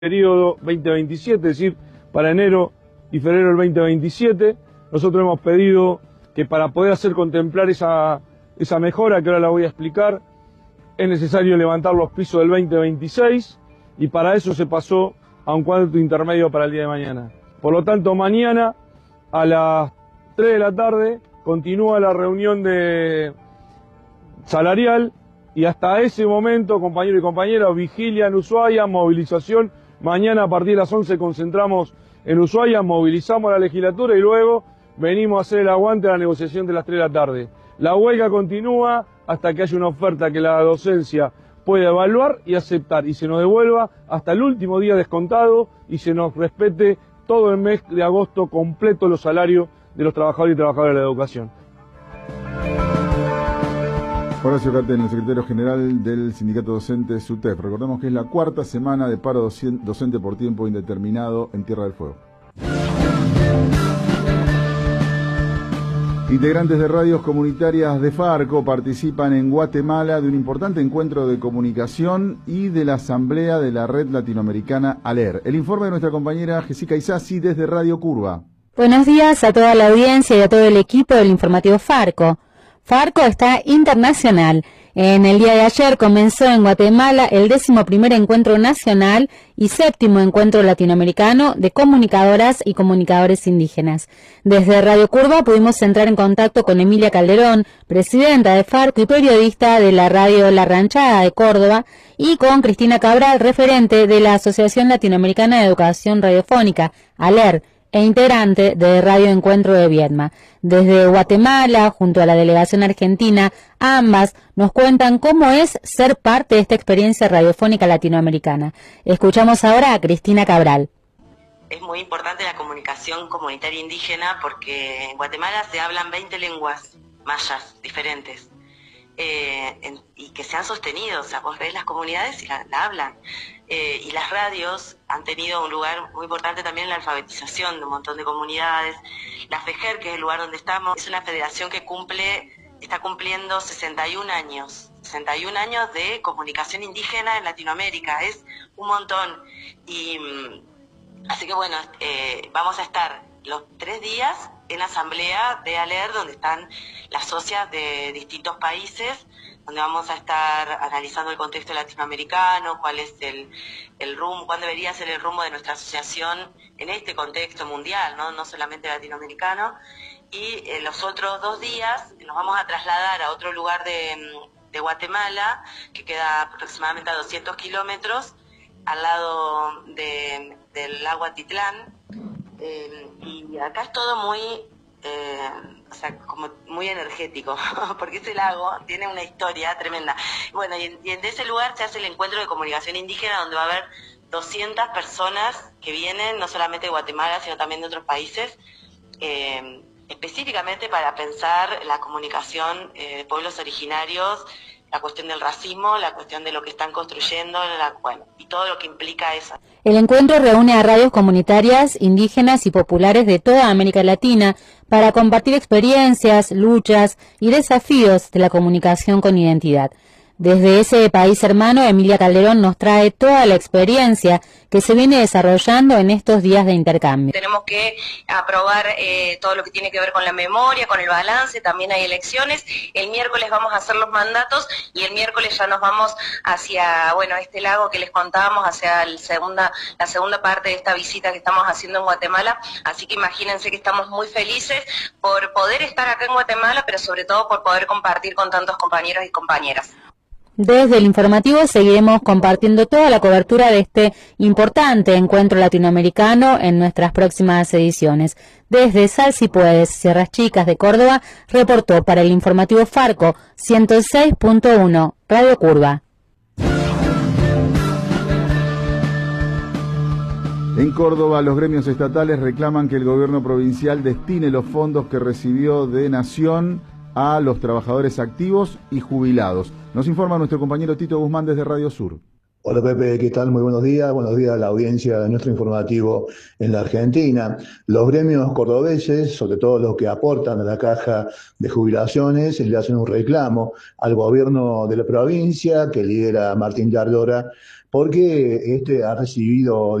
periodo 2027, es decir, para enero y febrero del 2027. Nosotros hemos pedido que para poder hacer contemplar esa mejora, que ahora la voy a explicar, es necesario levantar los pisos del 2026 y para eso se pasó a un cuadro intermedio para el día de mañana. Por lo tanto, mañana a las 3 de la tarde continúa la reunión salarial y hasta ese momento, compañeros y compañeras, vigilia en Ushuaia, movilización. Mañana a partir de las 11 concentramos en Ushuaia, movilizamos a la legislatura y luego venimos a hacer el aguante a la negociación de las 3 de la tarde. La huelga continúa hasta que haya una oferta que la docencia pueda evaluar y aceptar y se nos devuelva hasta el último día descontado y se nos respete todo el mes de agosto completo los salarios de los trabajadores y trabajadoras de la educación. Horacio Catena, el secretario general del Sindicato Docente SUTEF. Recordemos que es la cuarta semana de paro docente por tiempo indeterminado en Tierra del Fuego. Integrantes de radios comunitarias de Farco participan en Guatemala de un importante encuentro de comunicación y de la asamblea de la red latinoamericana ALER. El informe de nuestra compañera Jessica Isasi desde Radio Curva. Buenos días a toda la audiencia y a todo el equipo del informativo Farco. Farco está internacional. En el día de ayer comenzó en Guatemala el 11º encuentro nacional y 7º encuentro latinoamericano de comunicadoras y comunicadores indígenas. Desde Radio Curva pudimos entrar en contacto con Emilia Calderón, presidenta de Farco y periodista de la radio La Ranchada de Córdoba, y con Cristina Cabral, referente de la Asociación Latinoamericana de Educación Radiofónica, ALER, e integrante de Radio Encuentro de Viedma. Desde Guatemala, junto a la delegación argentina, ambas nos cuentan cómo es ser parte de esta experiencia radiofónica latinoamericana. Escuchamos ahora a Cristina Cabral. Es muy importante la comunicación comunitaria indígena porque en Guatemala se hablan 20 lenguas mayas diferentes. Y que se han sostenido, o sea, vos ves las comunidades y la hablan. Y las radios han tenido un lugar muy importante también en la alfabetización de un montón de comunidades. La FEJER, que es el lugar donde estamos, es una federación que está cumpliendo 61 años. 61 años de comunicación indígena en Latinoamérica, es un montón. Y así que bueno, vamos a estar los 3 días en la asamblea de ALER, donde están las socias de distintos países, donde vamos a estar analizando el contexto latinoamericano, cuál es el rumbo, cuál debería ser el rumbo de nuestra asociación en este contexto mundial, no solamente latinoamericano. Y los otros 2 días nos vamos a trasladar a otro lugar de Guatemala, que queda aproximadamente a 200 kilómetros, al lado del lago Atitlán. Y acá es todo muy, o sea, como muy energético, porque ese lago tiene una historia tremenda. Bueno, y en ese lugar se hace el encuentro de comunicación indígena, donde va a haber 200 personas que vienen, no solamente de Guatemala, sino también de otros países, específicamente para pensar la comunicación de pueblos originarios, la cuestión del racismo, la cuestión de lo que están construyendo, y todo lo que implica eso. El encuentro reúne a radios comunitarias, indígenas y populares de toda América Latina para compartir experiencias, luchas y desafíos de la comunicación con identidad. Desde ese país hermano, Emilia Calderón nos trae toda la experiencia que se viene desarrollando en estos días de intercambio. Tenemos que aprobar todo lo que tiene que ver con la memoria, con el balance, también hay elecciones. El miércoles vamos a hacer los mandatos y el miércoles ya nos vamos hacia, este lago que les contábamos, hacia la segunda parte de esta visita que estamos haciendo en Guatemala. Así que imagínense que estamos muy felices por poder estar acá en Guatemala, pero sobre todo por poder compartir con tantos compañeros y compañeras. Desde el informativo seguiremos compartiendo toda la cobertura de este importante encuentro latinoamericano en nuestras próximas ediciones. Desde Sal Si Puedes, Sierras Chicas de Córdoba, reportó para el informativo Farco 106.1, Radio Curva. En Córdoba, los gremios estatales reclaman que el gobierno provincial destine los fondos que recibió de Nación a los trabajadores activos y jubilados. Nos informa nuestro compañero Tito Guzmán desde Radio Sur. Hola Pepe, ¿qué tal? Muy buenos días a la audiencia de nuestro informativo en la Argentina. Los gremios cordobeses, sobre todo los que aportan a la caja de jubilaciones, le hacen un reclamo al gobierno de la provincia que lidera Martín Yardora, porque este ha recibido